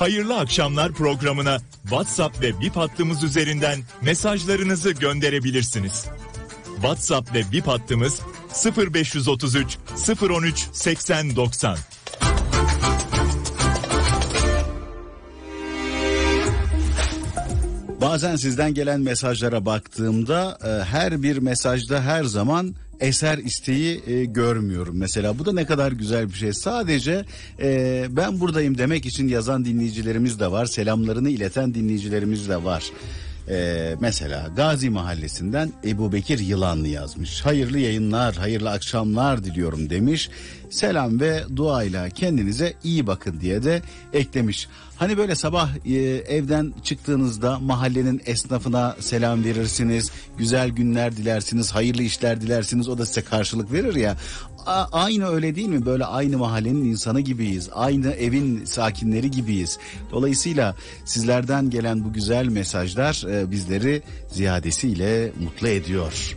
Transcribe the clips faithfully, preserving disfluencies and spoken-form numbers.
Hayırlı Akşamlar programına WhatsApp ve Bip hattımız üzerinden mesajlarınızı gönderebilirsiniz. WhatsApp ve Bip hattımız sıfır beş otuz üç sıfır on üç seksen doksan. Bazen sizden gelen mesajlara baktığımda e, her bir mesajda her zaman eser isteği e, görmüyorum. Mesela bu da ne kadar güzel bir şey. Sadece e, ben buradayım demek için yazan dinleyicilerimiz de var. Selamlarını ileten dinleyicilerimiz de var. Ee, mesela Gazi Mahallesi'nden Ebu Bekir Yılanlı yazmış. Hayırlı yayınlar, hayırlı akşamlar diliyorum demiş. Selam ve duayla kendinize iyi bakın diye de eklemiş. Hani böyle sabah e, evden çıktığınızda mahallenin esnafına selam verirsiniz, güzel günler dilersiniz, hayırlı işler dilersiniz, o da size karşılık verir ya. A- aynı öyle değil mi? Böyle aynı mahallenin insanı gibiyiz, aynı evin sakinleri gibiyiz. Dolayısıyla sizlerden gelen bu güzel mesajlar e, bizleri ziyadesiyle mutlu ediyor.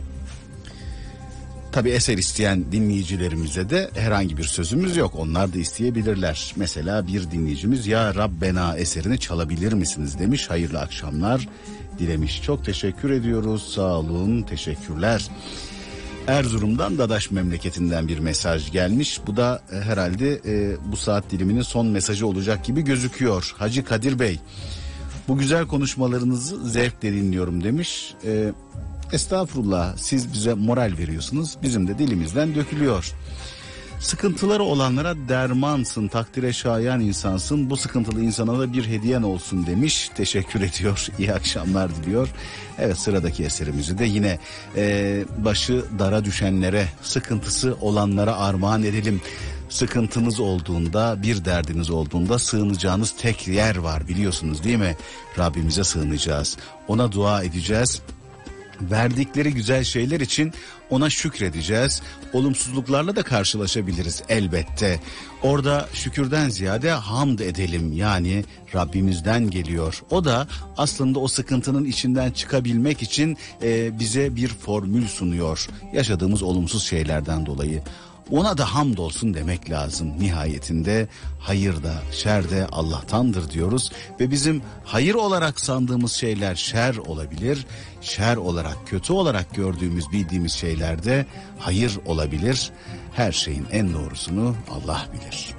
Tabii eser isteyen dinleyicilerimize de herhangi bir sözümüz yok. Onlar da isteyebilirler. Mesela bir dinleyicimiz ya Rabbena eserini çalabilir misiniz demiş. Hayırlı akşamlar dilemiş. Çok teşekkür ediyoruz. Sağ olun, teşekkürler. Erzurum'dan Dadaş memleketinden bir mesaj gelmiş. Bu da e, herhalde e, bu saat diliminin son mesajı olacak gibi gözüküyor. Hacı Kadir Bey, bu güzel konuşmalarınızı zevkle dinliyorum demiş. E, Estağfurullah, siz bize moral veriyorsunuz, bizim de dilimizden dökülüyor. Sıkıntıları olanlara dermansın, takdire şayan insansın, bu sıkıntılı insana da bir hediyen olsun demiş. Teşekkür ediyor, iyi akşamlar diliyor. Evet, sıradaki eserimizi de yine e, başı dara düşenlere, sıkıntısı olanlara armağan edelim. Sıkıntınız olduğunda, bir derdiniz olduğunda sığınacağınız tek yer var, biliyorsunuz değil mi? Rabbimize sığınacağız, ona dua edeceğiz. Verdikleri güzel şeyler için ona şükredeceğiz. Olumsuzluklarla da karşılaşabiliriz elbette. Orada şükürden ziyade hamd edelim, yani Rabbimizden geliyor. O da aslında o sıkıntının içinden çıkabilmek için e, bize bir formül sunuyor. Yaşadığımız olumsuz şeylerden dolayı. Ona da hamdolsun demek lazım. Nihayetinde hayır da şer de Allah'tandır diyoruz. Ve bizim hayır olarak sandığımız şeyler şer olabilir. Şer olarak, kötü olarak gördüğümüz, bildiğimiz şeyler de hayır olabilir. Her şeyin en doğrusunu Allah bilir.